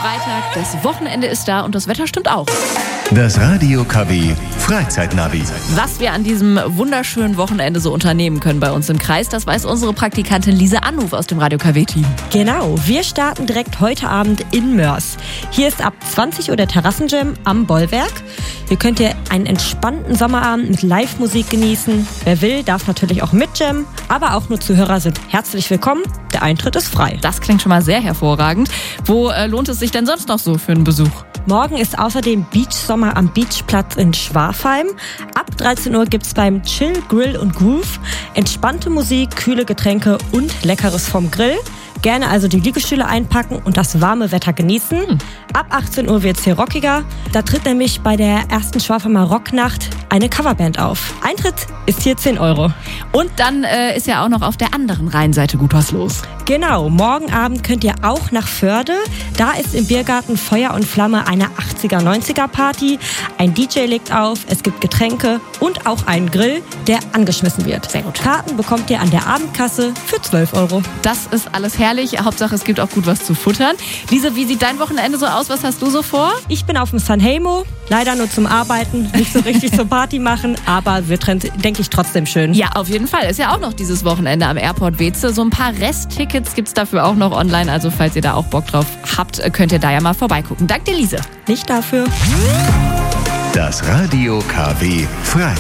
Freitag, das Wochenende ist da und das Wetter stimmt auch. Das Radio KW Freizeitnavi. Was wir an diesem wunderschönen Wochenende so unternehmen können bei uns im Kreis, das weiß unsere Praktikantin Lise Anruf aus dem Radio KW-Team. Genau, wir starten direkt heute Abend in Mörs. Hier ist ab 20 Uhr der Terrassenjam am Bollwerk. Hier könnt ihr einen entspannten Sommerabend mit Live-Musik genießen. Wer will, darf natürlich auch mitjammen, aber auch nur Zuhörer sind herzlich willkommen. Der Eintritt ist frei. Das klingt schon mal sehr hervorragend. Wo lohnt es sich denn sonst noch so für einen Besuch? Morgen ist außerdem Beachsommer am Beachplatz in Schwafheim. Ab 13 Uhr gibt's beim Chill, Grill und Groove entspannte Musik, kühle Getränke und Leckeres vom Grill. Gerne also die Liegestühle einpacken und das warme Wetter genießen. Ab 18 Uhr wird's hier rockiger. Da tritt nämlich bei der ersten Schwafheimer Rocknacht eine Coverband auf. Eintritt ist hier 10 €. Und dann ist ja auch noch auf der anderen Rheinseite gut was los. Genau, morgen Abend könnt ihr auch nach Förde. Da ist im Biergarten Feuer und Flamme eine 80er, 90er Party. Ein DJ legt auf, es gibt Getränke und auch einen Grill, der angeschmissen wird. Sehr gut. Karten bekommt ihr an der Abendkasse für 12 €. Das ist alles herrlich. Hauptsache, es gibt auch gut was zu futtern. Lise, wie sieht dein Wochenende so aus? Was hast du so vor? Ich bin auf dem Sanremo, leider nur zum Arbeiten, nicht so richtig zur Party machen, aber wird, denke ich, trotzdem schön. Ja, auf jeden Fall. Ist ja auch noch dieses Wochenende am Airport Weeze. So ein paar Resttickets gibt's dafür auch noch online. Also falls ihr da auch Bock drauf habt, könnt ihr da ja mal vorbeigucken. Danke dir, Lise. Nicht dafür. Das Radio KW Freizeit.